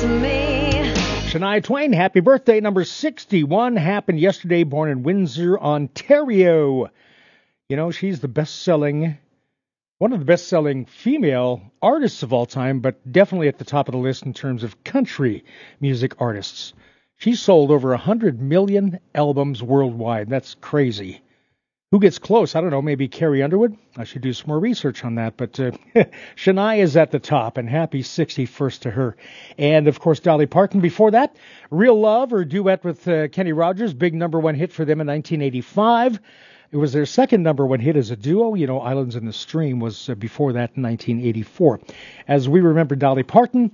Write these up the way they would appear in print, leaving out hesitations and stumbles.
to me. Shania Twain, happy birthday. Number 61 happened yesterday, born in Windsor, Ontario. You know, she's one of the best-selling female artists of all time, but definitely at the top of the list in terms of country music artists. She sold over 100 million albums worldwide. That's crazy. Who gets close? I don't know, maybe Carrie Underwood? I should do some more research on that. But Shania is at the top, and happy 61st to her. And, of course, Dolly Parton before that. Real Love, her duet with Kenny Rogers, big number one hit for them in 1985. It was their second number one hit as a duo. You know, Islands in the Stream was before that in 1984. As we remember Dolly Parton,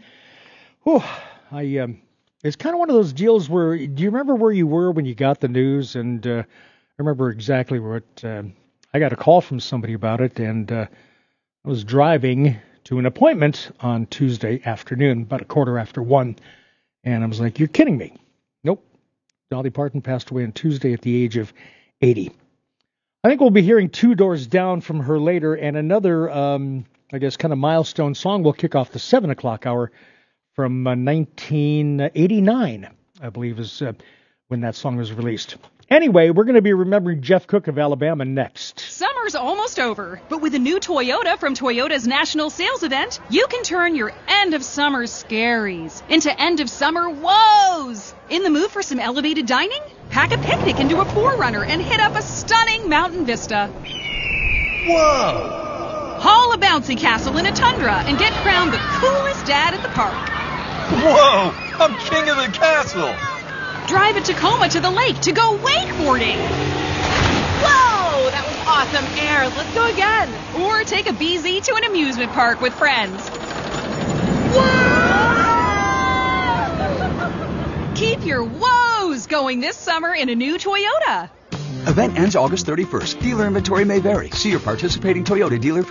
it's kind of one of those deals where, do you remember where you were when you got the news? And I remember exactly what, I got a call from somebody about it, and I was driving to an appointment on Tuesday afternoon, about 1:15, and I was like, you're kidding me. Nope. Dolly Parton passed away on Tuesday at the age of 80. I think we'll be hearing Two Doors Down from her later, and another, I guess, kind of milestone song will kick off the 7 o'clock hour from 1989, I believe, is when that song was released. Anyway, we're going to be remembering Jeff Cook of Alabama next. Summer's almost over, but with a new Toyota from Toyota's National Sales Event, you can turn your end-of-summer scaries into end-of-summer woes. In the mood for some elevated dining? Pack a picnic into a 4Runner and hit up a stunning mountain vista. Whoa! Haul a bouncy castle in a Tundra and get crowned the coolest dad at the park. Whoa! I'm king of the castle! Drive a Tacoma to the lake to go wakeboarding. Whoa! That was awesome air. Let's go again. Or take a BZ to an amusement park with friends. Whoa! Keep your woes going this summer in a new Toyota. Event ends August 31st. Dealer inventory may vary. See your participating Toyota dealer for